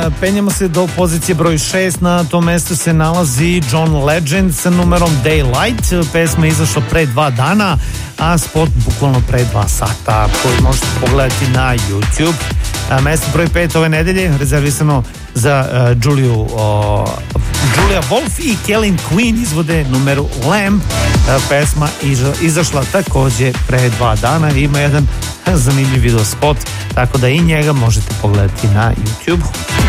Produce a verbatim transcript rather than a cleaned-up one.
penjamo se do pozicije broj šest, na tom mestu se nalazi John Legend sa numerom Daylight, pesma je izašla pre dva dana, a spot bukvalno pre dva sata, koji možete pogledati na YouTube. Mesto broj pet ove nedelje rezervisano za uh, Juliju, uh, Julia Wolf i Kellen Queen izvode numeru Lamb. Uh, pesma iza, izašla takođe pre dva dana, ima jedan zanimljiv video spot, tako da i njega možete pogledati na YouTube.